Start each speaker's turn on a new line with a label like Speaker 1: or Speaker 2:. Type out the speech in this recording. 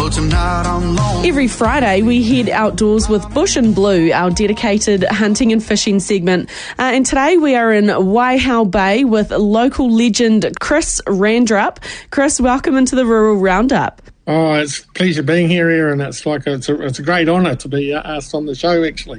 Speaker 1: tonight I'm lonely.
Speaker 2: Every Friday, we head outdoors with Bush and Blue, our dedicated hunting and fishing segment. And today we are in Waihau Bay with local legend Chris Randrup. Chris, welcome into the Rural Roundup.
Speaker 3: Oh, it's a pleasure being here, Erin. It's a great honour to be asked on the show, actually.